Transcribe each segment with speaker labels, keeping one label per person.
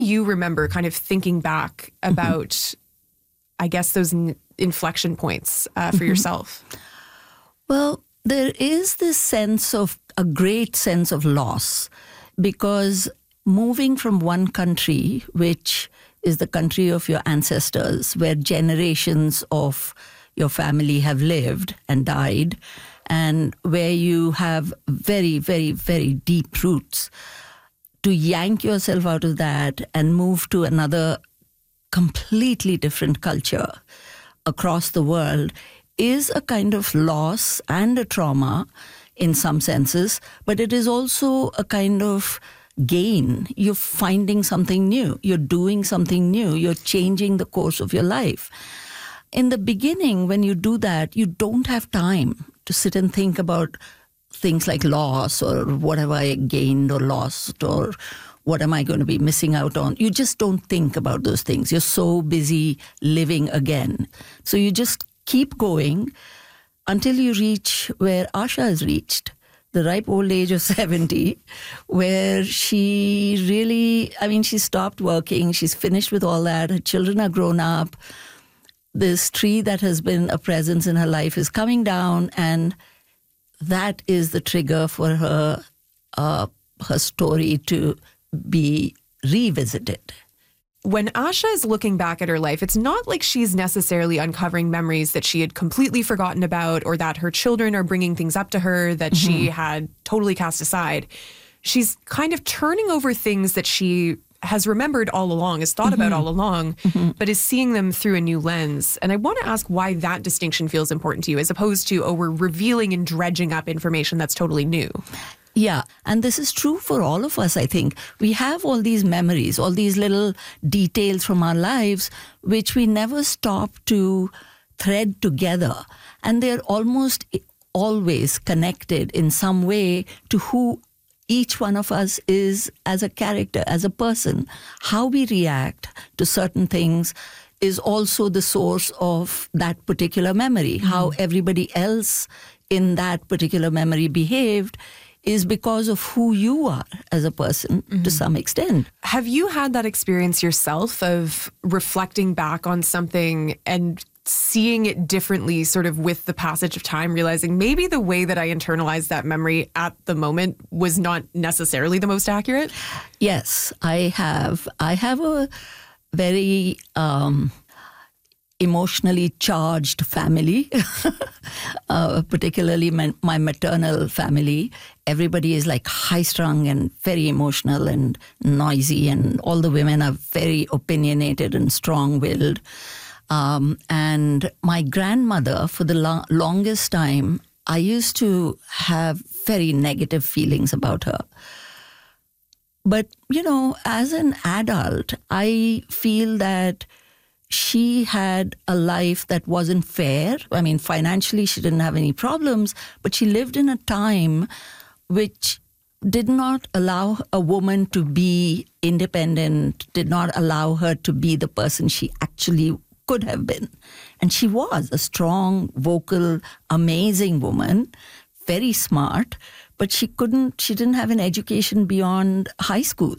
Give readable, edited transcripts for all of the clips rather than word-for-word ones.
Speaker 1: you remember kind of thinking back about, I guess, those inflection points for yourself?
Speaker 2: Well, there is a great sense of loss, because moving from one country, which is the country of your ancestors, where generations of your family have lived and died, and where you have very, very, very deep roots, to yank yourself out of that and move to another completely different culture across the world is a kind of loss and a trauma in some senses, but it is also a kind of gain. You're finding something new. You're doing something new. You're changing the course of your life. In the beginning, when you do that, you don't have time to sit and think about things like loss or what have I gained or lost or what am I going to be missing out on. You just don't think about those things. You're so busy living again. So you just keep going until you reach where Asha has reached, the ripe old age of 70, where she really, she stopped working. She's finished with all that. Her children are grown up. This tree that has been a presence in her life is coming down, and that is the trigger for her story to be revisited.
Speaker 1: When Asha is looking back at her life, it's not like she's necessarily uncovering memories that she had completely forgotten about, or that her children are bringing things up to her that she had totally cast aside. She's kind of turning over things that she has remembered all along, has thought about all along, but is seeing them through a new lens. And I want to ask why that distinction feels important to you, as opposed to, we're revealing and dredging up information that's totally new.
Speaker 2: Yeah, and this is true for all of us, I think. We have all these memories, all these little details from our lives, which we never stop to thread together. And they're almost always connected in some way to who each one of us is as a character, as a person. How we react to certain things is also the source of that particular memory. How everybody else in that particular memory behaved is because of who you are as a person to some extent.
Speaker 1: Have you had that experience yourself of reflecting back on something and seeing it differently sort of with the passage of time, realizing maybe the way that I internalized that memory at the moment was not necessarily the most accurate?
Speaker 2: Yes, I have. I have a very emotionally charged family, particularly my maternal family. Everybody is like high-strung and very emotional and noisy, and all the women are very opinionated and strong-willed. And my grandmother, for the longest time, I used to have very negative feelings about her. But, as an adult, I feel that she had a life that wasn't fair. Financially, she didn't have any problems, but she lived in a time which did not allow a woman to be independent, did not allow her to be the person she actually could have been. And she was a strong, vocal, amazing woman, very smart, but she didn't have an education beyond high school.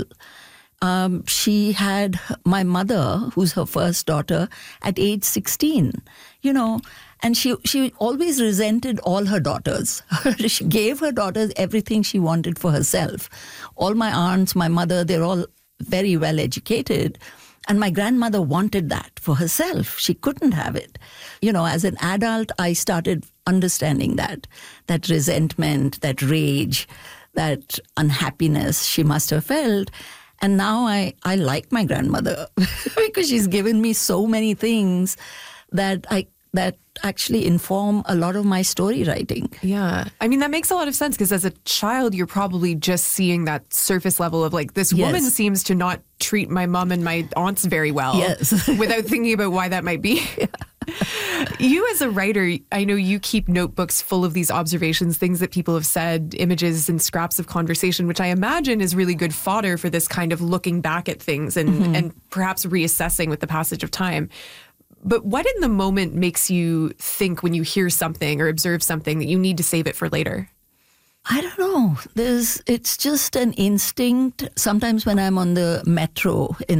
Speaker 2: She had my mother, who's her first daughter, at age 16, and she always resented all her daughters. She gave her daughters everything she wanted for herself. All my aunts, my mother, they're all very well educated. And my grandmother wanted that for herself. She couldn't have it. As an adult, I started understanding that resentment, that rage, that unhappiness she must have felt. And now I like my grandmother because she's given me so many things that actually inform a lot of my story writing.
Speaker 1: Yeah. That makes a lot of sense, because as a child, you're probably just seeing that surface level of like, this woman seems to not treat my mom and my aunts very well.
Speaker 2: Yes.
Speaker 1: Without thinking about why that might be. Yeah. You as a writer, I know you keep notebooks full of these observations, things that people have said, images and scraps of conversation, which I imagine is really good fodder for this kind of looking back at things and perhaps reassessing with the passage of time. But what in the moment makes you think when you hear something or observe something that you need to save it for later?
Speaker 2: I don't know. It's just an instinct. Sometimes when I'm on the metro in